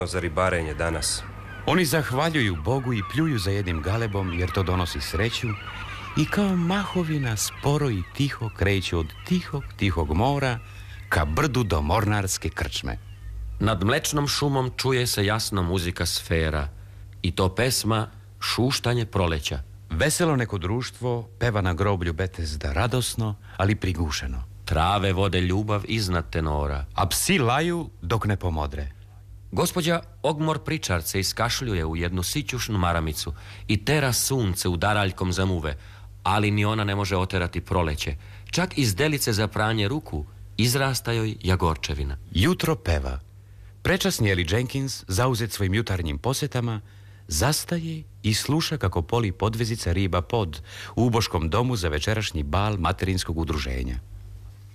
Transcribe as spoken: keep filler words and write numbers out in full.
za ribarenje danas. Oni zahvaljuju Bogu i pljuju za jednim galebom jer to donosi sreću i kao mahovina sporo i tiho kreću od tihog, tihog mora ka brdu do mornarske krčme. Nad mlečnom šumom čuje se jasno muzika sfera i to pesma Šuštanje proleća. Veselo neko društvo peva na groblju Betesda radosno, ali prigušeno. Trave vode ljubav iznad tenora, a psi laju dok ne pomodre. Gospođa Ogmor Pričard se iskašljuje u jednu sićušnu maramicu i tera sunce u daraljkom zamuve, ali ni ona ne može oterati proleće. Čak iz delice za pranje ruku izrasta joj jagorčevina. Jutro peva. Prečasni Eli Jenkins, zauzet svojim jutarnjim posjetama, zastaje i sluša kako poli podvezica riba pod u uboškom domu za večerašnji bal materinskog udruženja.